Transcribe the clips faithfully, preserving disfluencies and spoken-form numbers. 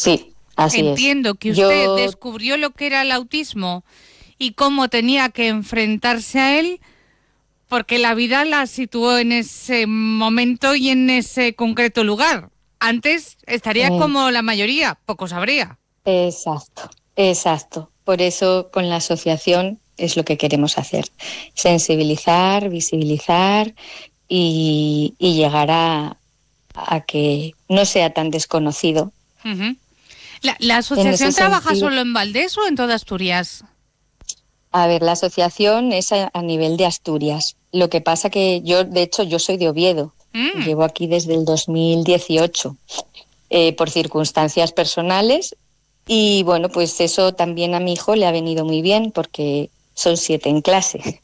Sí, así es. Entiendo que usted Yo, descubrió lo que era el autismo y cómo tenía que enfrentarse a él, porque la vida la situó en ese momento y en ese concreto lugar. Antes estaría eh, como la mayoría, poco sabría. exacto, exacto. Por eso con la asociación es lo que queremos hacer. Sensibilizar, visibilizar y, y llegar a, a que no sea tan desconocido. Uh-huh. ¿La, ¿La En ese asociación trabaja sentido, solo en Valdés o en toda Asturias? a ver, la asociación es a, a nivel de Asturias. Lo que pasa que yo, de hecho, yo soy de Oviedo. Mm. Llevo aquí desde el dos mil dieciocho, eh, por circunstancias personales. Y bueno, pues eso también a mi hijo le ha venido muy bien porque son siete en clase.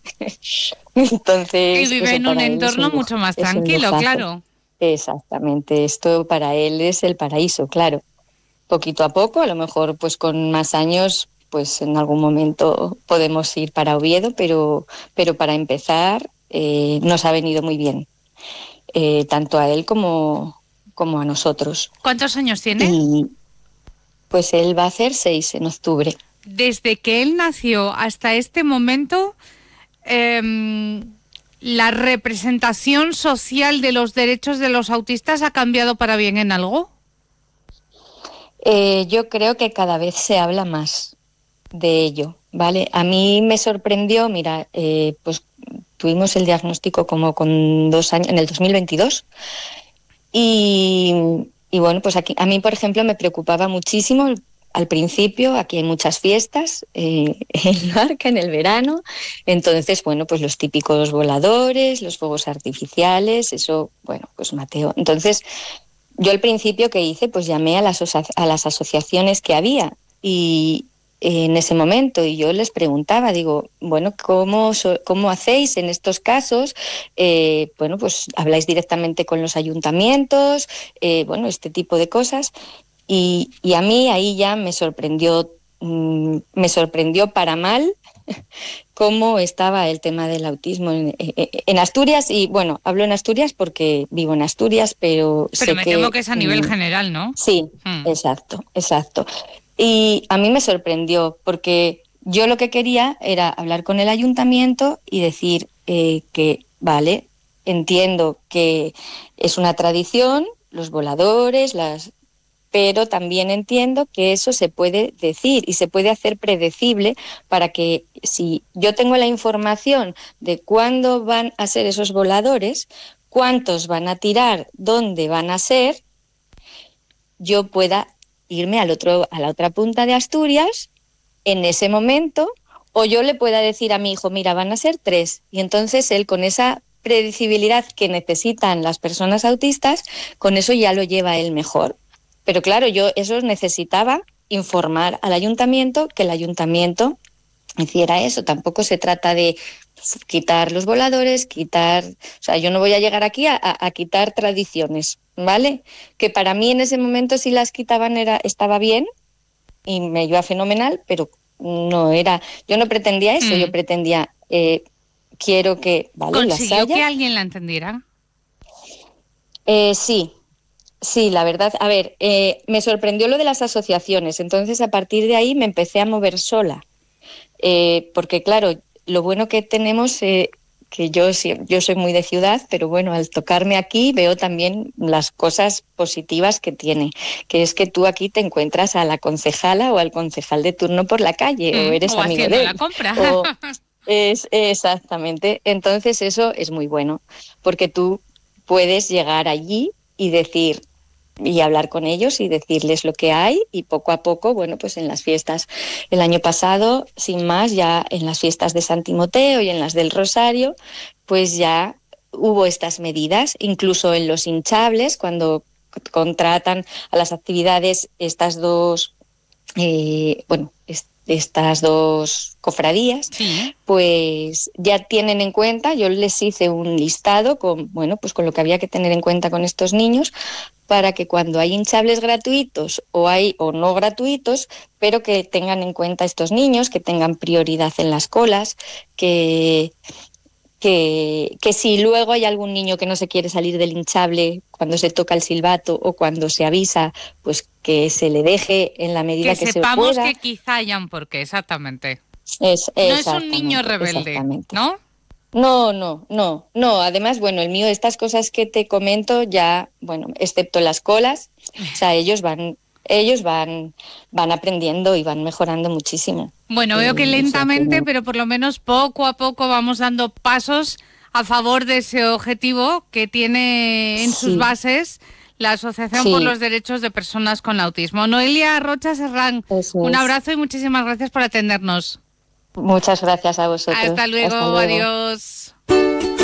Y Entonces, vive eso en un para él es entorno un mucho lujo, más es un tranquilo, lujazo. claro. Exactamente, esto para él es el paraíso, claro. Poquito a poco, a lo mejor pues con más años, pues en algún momento podemos ir para Oviedo, pero, pero para empezar eh, nos ha venido muy bien, eh, tanto a él como, como a nosotros. ¿Cuántos años tiene? Y pues él va a hacer seis en octubre. Desde que él nació hasta este momento, eh, ¿la representación social de los derechos de los autistas ha cambiado para bien en algo? Eh, yo creo que cada vez se habla más de ello, ¿vale? A mí me sorprendió, mira, eh, pues tuvimos el diagnóstico como con dos años, en el dos mil veintidós, y, y bueno, pues aquí, a mí, por ejemplo, me preocupaba muchísimo al principio, aquí hay muchas fiestas, eh, en Marca, en el verano, entonces, bueno, pues los típicos voladores, los fuegos artificiales, eso, bueno, pues Mateo. Entonces, yo al principio, ¿qué hice? Pues llamé a las, a las asociaciones que había y en ese momento y yo les preguntaba, digo, bueno, ¿cómo, cómo hacéis en estos casos? Eh, bueno, pues habláis directamente con los ayuntamientos, eh, bueno, este tipo de cosas. Y, y a mí ahí ya me sorprendió, mmm, me sorprendió para mal cómo estaba el tema del autismo en, en Asturias. Y bueno, hablo en Asturias porque vivo en Asturias, pero Pero sé me temo que que es a nivel mmm, general, ¿no? sí, Hmm. exacto, exacto. Y a mí me sorprendió porque yo lo que quería era hablar con el ayuntamiento y decir eh, que, vale, entiendo que es una tradición, los voladores, las... pero también entiendo que eso se puede decir y se puede hacer predecible para que si yo tengo la información de cuándo van a ser esos voladores, cuántos van a tirar, dónde van a ser, yo pueda irme al otro, a la otra punta de Asturias en ese momento, o yo le pueda decir a mi hijo, mira, van a ser tres. Y entonces él, con esa predecibilidad que necesitan las personas autistas, con eso ya lo lleva él mejor. Pero claro, yo eso necesitaba informar al ayuntamiento, que el ayuntamiento hiciera eso. Tampoco se trata de quitar los voladores, quitar... O sea, yo no voy a llegar aquí a, a quitar tradiciones, ¿vale? Que para mí en ese momento si las quitaban era, estaba bien y me iba fenomenal, pero no era... Yo no pretendía eso, yo Hmm. pretendía... Eh, quiero que, ¿vale?, las ¿Consiguió haya. que alguien la entendiera? Eh, sí, sí, la verdad. A ver, eh, me sorprendió lo de las asociaciones, entonces a partir de ahí me empecé a mover sola. Eh, porque claro, lo bueno que tenemos, eh, que yo, yo soy muy de ciudad, pero bueno, al tocarme aquí veo también las cosas positivas que tiene, que es que tú aquí te encuentras a la concejala o al concejal de turno por la calle, o Hmm. eres O amigo haciendo de la él, compra. o es exactamente. Entonces eso es muy bueno, porque tú puedes llegar allí y decir, y hablar con ellos y decirles lo que hay, y poco a poco, bueno, pues en las fiestas, el año pasado, sin más, ya en las fiestas de San Timoteo y en las del Rosario, pues ya hubo estas medidas, incluso en los hinchables, cuando contratan a las actividades estas dos, eh, bueno, est- estas dos cofradías, Sí. pues ya tienen en cuenta, yo les hice un listado con, bueno, pues con lo que había que tener en cuenta con estos niños, para que cuando hay hinchables gratuitos o hay o no gratuitos, pero que tengan en cuenta estos niños, que tengan prioridad en las colas, que que, que si luego hay algún niño que no se quiere salir del hinchable cuando se toca el silbato o cuando se avisa, pues que se le deje en la medida que que se sepamos pueda. que quizá hayan por qué, exactamente. Es, no es un niño rebelde, ¿no? No, no, no, no. Además, bueno, el mío, estas cosas que te comento ya, bueno, excepto las colas, o sea, ellos van, ellos van, van aprendiendo y van mejorando muchísimo. Bueno, veo que Eh, lentamente, o sea, que... pero por lo menos poco a poco vamos dando pasos a favor de ese objetivo que tiene en sus Sí, bases la Asociación por sí, los Derechos de Personas con Autismo. Noelia Rocha Serrán, eso un es. abrazo y muchísimas gracias por atendernos. Muchas gracias a vosotros. Hasta luego, Hasta luego. adiós.